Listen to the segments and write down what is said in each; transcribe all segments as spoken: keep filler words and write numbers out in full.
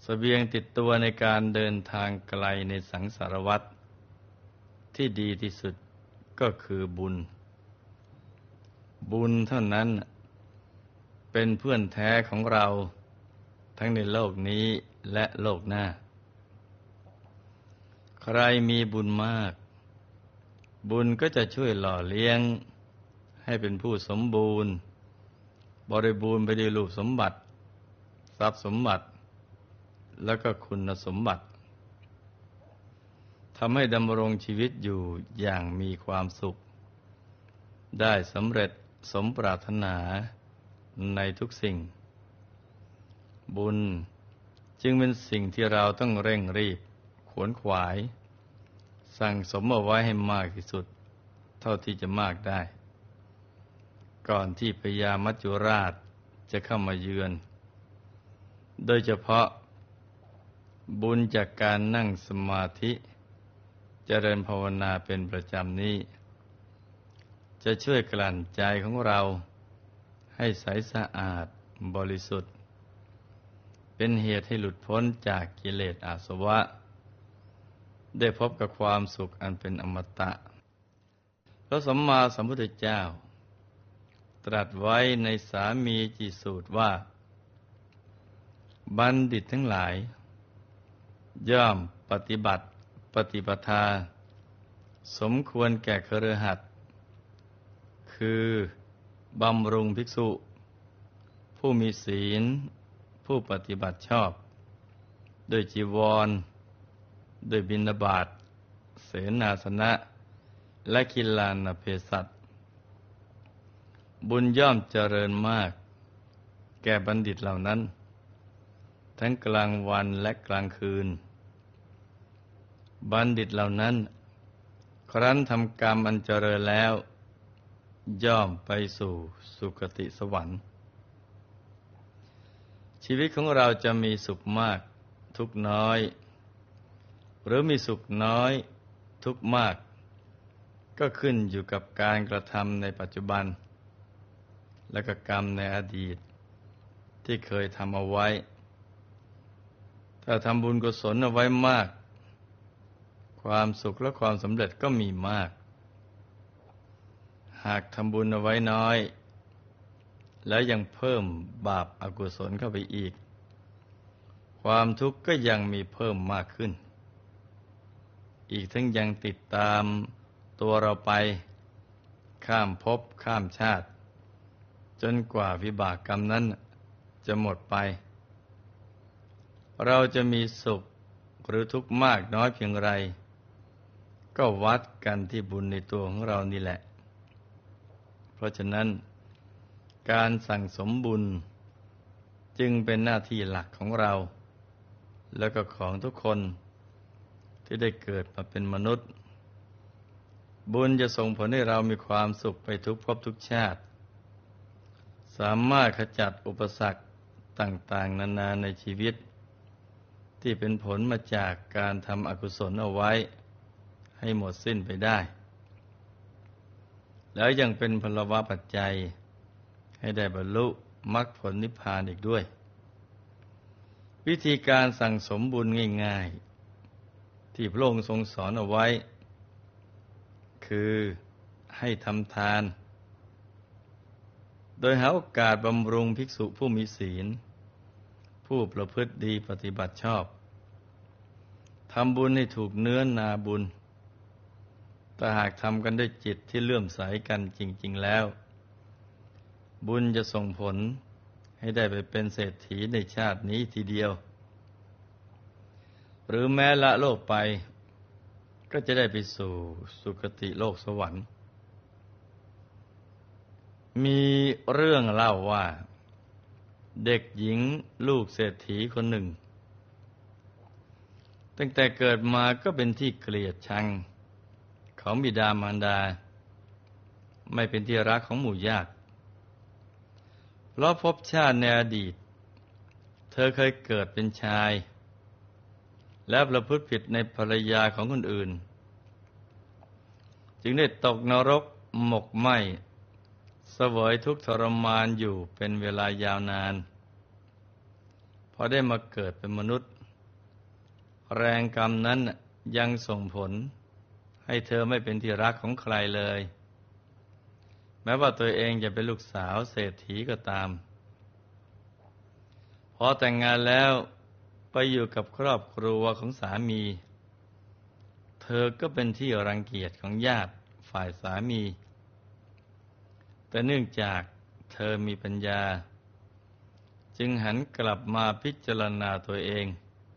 เสบียงติดตัวในการเดินทางไกลในสังสารวัฏที่ดีที่สุดก็คือบุญบุญเท่านั้นเป็นเพื่อนแท้ของเราทั้งในโลกนี้และโลกหน้าใครมีบุญมากบุญก็จะช่วยหล่อเลี้ยงให้เป็นผู้สมบูรณ์บริบูรณ์ไปด้วยรูปสมบัติทรัพย์สมบัติแล้วก็คุณสมบัติทำให้ดำรงชีวิตอยู่อย่างมีความสุขได้สำเร็จสมปรารถนาในทุกสิ่งบุญจึงเป็นสิ่งที่เราต้องเร่งรีบขวนขวายสั่งสมเอาไว้ให้มากที่สุดเท่าที่จะมากได้ก่อนที่พญามัจจุราชจะเข้ามาเยือนโดยเฉพาะบุญจากการนั่งสมาธิเจริญภาวนาเป็นประจำนี้จะช่วยกลั่นใจของเราให้ใสสะอาดบริสุทธิ์เป็นเหตุให้หลุดพ้นจากกิเลสอาสวะได้พบกับความสุขอันเป็นอมตะพระสัมมาสัมพุทธเจ้าตรัสไว้ในสามีจิสูตรว่าบัณฑิตทั้งหลายย่อมปฏิบัติปฏิปทาสมควรแก่คฤหัสถ์คือบำรุงภิกษุผู้มีศีลผู้ปฏิบัติชอบด้วยจีวรด้วยบิณฑบาตเสนาสนะและกิลานะเพศัตบุญย่อมเจริญมากแก่บัณฑิตเหล่านั้นทั้งกลางวันและกลางคืนบัณฑิตเหล่านั้นครั้นทำกรรมอันเจริญแล้วย่อมไปสู่สุคติสวรรค์ชีวิตของเราจะมีสุขมากทุกข์น้อยหรือมีสุขน้อยทุกข์มากก็ขึ้นอยู่กับการกระทำในปัจจุบันและก็กรรมในอดีตที่เคยทำเอาไว้ถ้าทำบุญกุศลเอาไว้มากความสุขและความสำเร็จก็มีมากหากทำบุญเอาไว้น้อยแล้วยังเพิ่มบาปอกุศลเข้าไปอีกความทุกข์ก็ยังมีเพิ่มมากขึ้นอีกทั้งยังติดตามตัวเราไปข้ามภพข้ามชาติจนกว่าวิบากกรรมนั้นจะหมดไปเราจะมีสุขหรือทุกข์มากน้อยเพียงไรก็วัดกันที่บุญในตัวของเรานี่แหละเพราะฉะนั้นการสั่งสมบุญจึงเป็นหน้าที่หลักของเราและก็ของทุกคนที่ได้เกิดมาเป็นมนุษย์บุญจะส่งผลให้เรามีความสุขไปทุกภพทุกชาติสามารถขจัดอุปสรรคต่างๆนานาในชีวิตที่เป็นผลมาจากการทำอกุศลเอาไว้ให้หมดสิ้นไปได้แล้วยังเป็นพลวะปัจจัยให้ได้บรรลุมรรคผลนิพพานอีกด้วยวิธีการสั่งสมบุญง่ายๆที่พระองค์ทรงสอนเอาไว้คือให้ทำทานโดยหาโอกาสบำรุงภิกษุผู้มีศีลผู้ประพฤติดีปฏิบัติชอบทำบุญให้ถูกเนื้อนาบุญถ้าหากทำกันด้วยจิตที่เลื่อมใสกันจริงๆแล้วบุญจะส่งผลให้ได้ไปเป็นเศรษฐีในชาตินี้ทีเดียวหรือแม้ละโลกไปก็จะได้ไปสู่สุคติโลกสวรรค์มีเรื่องเล่าว่าเด็กหญิงลูกเศรษฐีคนหนึ่งตั้งแต่เกิดมาก็เป็นที่เกลียดชังของบิดามารดาไม่เป็นที่รักของหมู่ญาติเพราะภพชาติในอดีตเธอเคยเกิดเป็นชายและประพฤติผิดในภรรยาของคนอื่นจึงได้ตกนรกหมกไหม้เสวยทุกข์ทรมานอยู่เป็นเวลายาวนานพอได้มาเกิดเป็นมนุษย์แรงกรรมนั้นยังส่งผลให้เธอไม่เป็นที่รักของใครเลยแม้ว่าตัวเองจะเป็นลูกสาวเศรษฐีก็ตามพอแต่งงานแล้วไปอยู่กับครอบครัวของสามีเธอก็เป็นที่รังเกียจของญาติฝ่ายสามีแต่เนื่องจากเธอมีปัญญาจึงหันกลับมาพิจารณาตัวเอง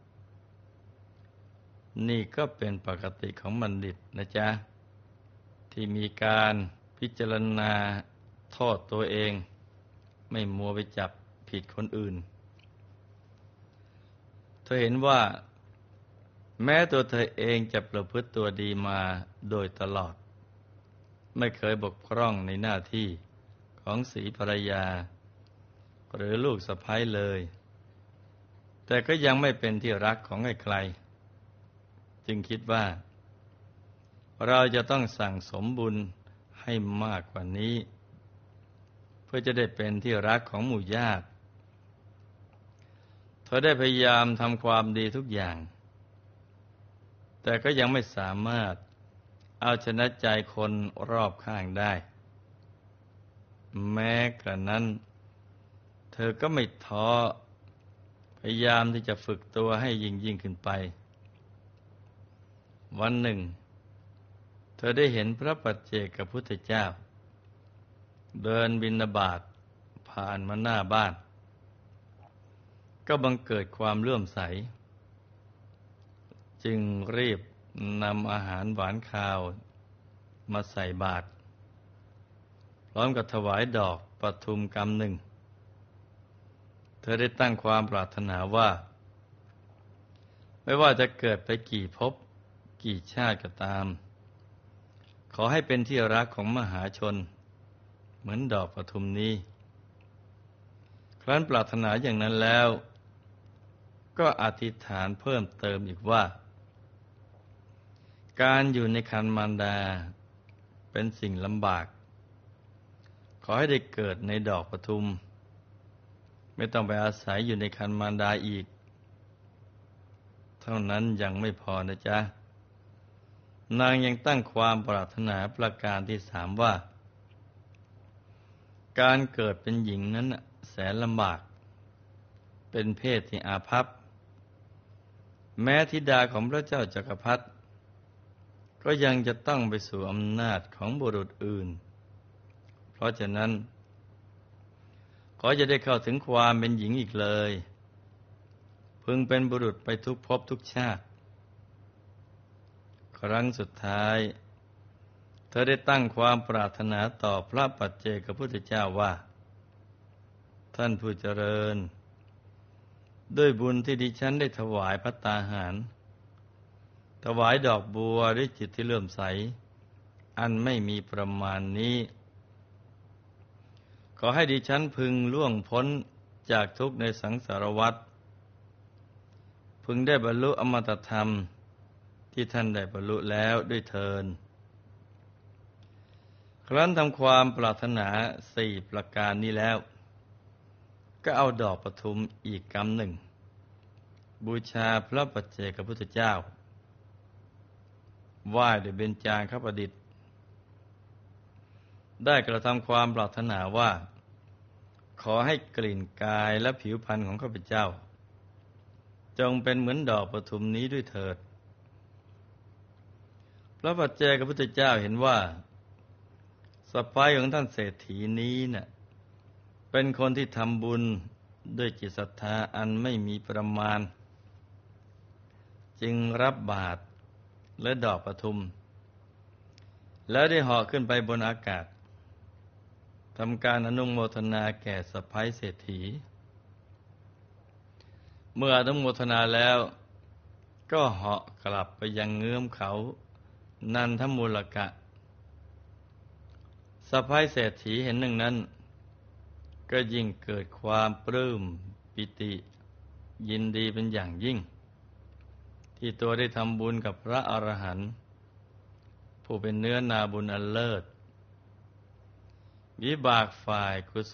นี่ก็เป็นปกติของบัณฑิตนะจ๊ะที่มีการพิจารณาโทษตัวเองไม่มัวไปจับผิดคนอื่นเธอเห็นว่าแม้ตัวเธอเองจะประพฤติตัวดีมาโดยตลอดไม่เคยบกพร่องในหน้าที่ของศรีภรรยาหรือลูกสะใภ้เลยแต่ก็ยังไม่เป็นที่รักของใครจึงคิดว่าเราจะต้องสั่งสมบุญให้มากกว่านี้เพื่อจะได้เป็นที่รักของหมู่ญาติเธอได้พยายามทำความดีทุกอย่างแต่ก็ยังไม่สามารถเอาชนะใจคนรอบข้างได้แม้กระนั้นเธอก็ไม่ท้อพยายามที่จะฝึกตัวให้ยิ่งยิ่งขึ้นไปวันหนึ่งเธอได้เห็นพระปัจเจกพุทธเจ้าเดินบิณฑบาตผ่านมาหน้าบ้านก็บังเกิดความเลื่อมใสจึงรีบนำอาหารหวานคาวมาใส่บาตรพร้อมกับถวายดอกปทุมกำหนึ่งเธอได้ตั้งความปรารถนาว่าไม่ว่าจะเกิดไปกี่ภพกี่ชาติก็ตามขอให้เป็นที่รักของมหาชนเหมือนดอกปทุมนี้ครั้นปรารถนาอย่างนั้นแล้วก็อธิษฐานเพิ่มเติมอีกว่าการอยู่ในครรภ์มารดาเป็นสิ่งลำบากขอให้ได้เกิดในดอกปทุมไม่ต้องไปอาศัยอยู่ในครรภ์มารดาอีกเท่านั้นยังไม่พอนะจ๊ะนางยังตั้งความปรารถนาประการที่สามว่าการเกิดเป็นหญิงนั้นแสนลำบากเป็นเพศที่อาภัพแม้ธิดาของพระเจ้าจักรพรรดิก็ยังจะต้องไปสู่อำนาจของบุรุษอื่นเพราะฉะนั้นขอจะได้เข้าถึงความเป็นหญิงอีกเลยพึงเป็นบุรุษไปทุกภพทุกชาติครั้งสุดท้ายเธอได้ตั้งความปรารถนาต่อพระปัจเจกพุทธเจ้าว่าท่านผู้เจริญด้วยบุญที่ดิฉันได้ถวายภัตตาหารถวายดอกบัวด้วยจิตที่เลื่อมใสอันไม่มีประมาณนี้ขอให้ดิฉันพึงล่วงพ้นจากทุกข์ในสังสารวัฏพึงได้บรรลุอมตะธรรมที่ท่านได้บรรลุแล้วด้วยเทินครั้นทำความปรารถนาสี่ประการนี้แล้วก็เอาดอกปทุมอีกกำหนึ่งบูชาพระปัจเจกพุทธเจ้าไหว้ด้วยเบญจางคประดิษฐ์ได้กระทำความปรารถนาว่าขอให้กลิ่นกายและผิวพรรณของข้าพเจ้าจงเป็นเหมือนดอกปทุมนี้ด้วยเถิดพระปัจเจกพุทธเจ้าเห็นว่าสะใภ้ของท่านเศรษฐีนี้น่ะเป็นคนที่ทำบุญด้วยจิตศรัทธาอันไม่มีประมาณจึงรับบาตรและดอกปทุมแล้วได้เหาะขึ้นไปบนอากาศทำการอนุโมทนาแก่สะใภ้เศรษฐีเมื่ออนุโมทนาแล้วก็เหาะกลับไปยังเงื้อมเขานันทมูลกะสะใภ้เศรษฐีเห็นดังนั้นก็ยิ่งเกิดความปลื้มปิติยินดีเป็นอย่างยิ่งที่ตัวได้ทำบุญกับพระอรหันต์ผู้เป็นเนื้อนาบุญอันเลิศวิบากฝ่ายกุศ